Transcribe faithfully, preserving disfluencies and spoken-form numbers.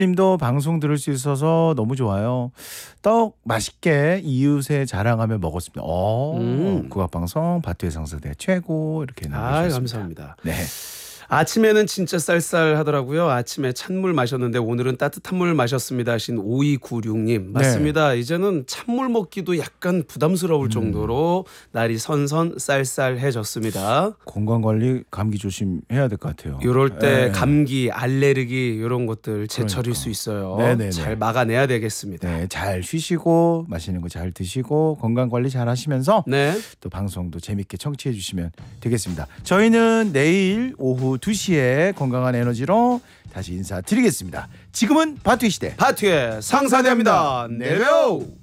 님도 방송 들을 수 있어서 너무 좋아요. 떡 맛있게 이웃에 자랑하며 먹었습니다. 어, 음. 국악방송 바투의 상사대 최고 이렇게 아, 남겨주셨습니다. 감사합니다. 네. 아침에는 진짜 쌀쌀하더라고요. 아침에 찬물 마셨는데 오늘은 따뜻한 물 마셨습니다 하신 오이구육 님. 맞습니다. 네. 이제는 찬물 먹기도 약간 부담스러울 음. 정도로 날이 선선 쌀쌀해졌습니다. 건강관리 감기 조심해야 될 것 같아요. 이럴 때 네. 감기, 알레르기 이런 것들 제철일 그러니까. 수 있어요. 네네네. 잘 막아내야 되겠습니다. 네, 잘 쉬시고 맛있는 거 잘 드시고 건강관리 잘 하시면서 네. 또 방송도 재밌게 청취해 주시면 되겠습니다. 저희는 내일 오후 두 시에 건강한 에너지로 다시 인사드리겠습니다. 지금은 바투의 시대 바투의 상사대입니다. 내려.